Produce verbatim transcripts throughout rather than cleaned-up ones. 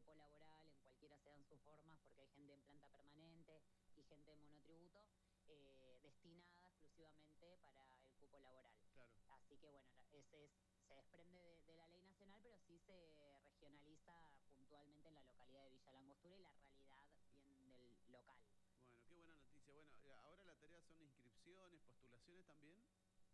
cupo laboral en cualquiera sean sus formas, porque hay gente en planta permanente y gente en monotributo, eh, destinada exclusivamente para el cupo laboral. Claro. Así que bueno, ese es, se desprende de, de la ley nacional, pero sí se regionaliza puntualmente en la localidad de Villa Langostura y la realidad bien del local. Bueno, qué buena noticia. Bueno, ahora la tarea son inscripciones, postulaciones también.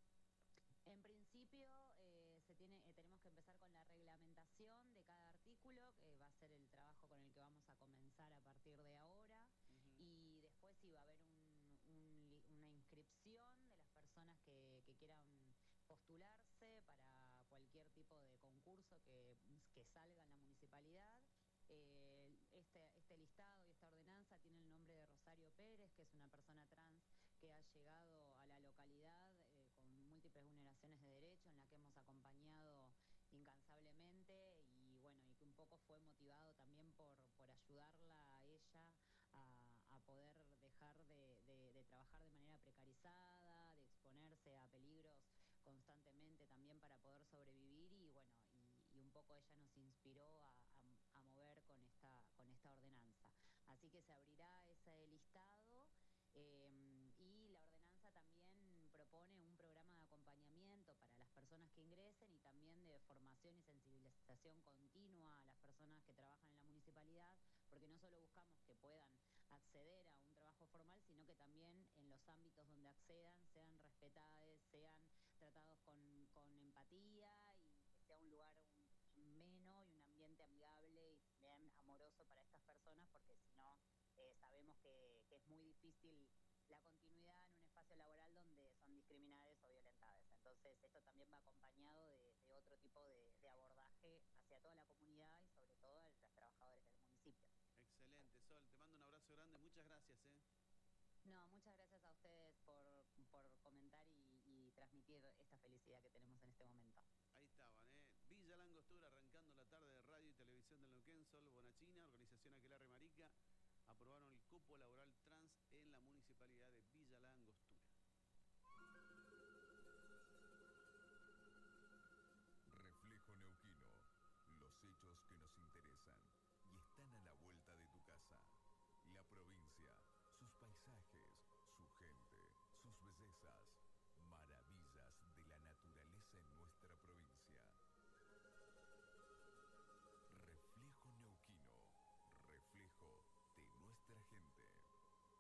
En principio, eh, se tiene, eh, tenemos que empezar con la reglamentación de cada artículo, que va a ser el trabajo con el que vamos a comenzar a partir de ahora. Uh-huh. Y después sí va a haber un, un, una inscripción de las personas que, que quieran postularse para cualquier tipo de concurso que, que salga en la municipalidad. Eh, este, este listado y esta ordenanza tiene el nombre de Rosario Pérez, que es una persona trans que ha llegado a la localidad eh, con múltiples vulneraciones de derechos, en la que hemos acompañado incansablemente y bueno, y que un poco fue motivado también por, por ayudarla a ella a, a poder dejar de, de, de trabajar de manera precarizada, de exponerse a peligros constantemente también para poder sobrevivir y bueno, y, y un poco ella nos inspiró a, a, a mover con esta, con esta ordenanza. Así que se abrirá ese listado. Eh, y la ordenanza también propone un programa de acompañamiento para las personas que ingresen y también de formación y sensibilización continua a las personas que trabajan en la municipalidad, porque no solo buscamos que puedan acceder a un trabajo formal, sino que también en los ámbitos donde accedan sean respetados, sean tratados con, con empatía y que sea un lugar un, ameno y un ambiente amigable y bien amoroso para estas personas, porque si no, Eh, sabemos que, que es muy difícil la continuidad en un espacio laboral donde son discriminadas o violentadas. Entonces, esto también va acompañado de, de otro tipo de, de abordaje hacia toda la comunidad y sobre todo a los trabajadores del municipio. Excelente, Sol. Te mando un abrazo grande. Muchas gracias, ¿eh? No, muchas gracias a ustedes por, por comentar y, y transmitir esta felicidad que tenemos en este momento. Ahí estaban, ¿eh? Villa Langostura arrancando la tarde de radio y televisión del Neuquén. Sol Bonachina, organización Aquelarre Marica, aprobaron el cupo laboral trans en la municipalidad de Villa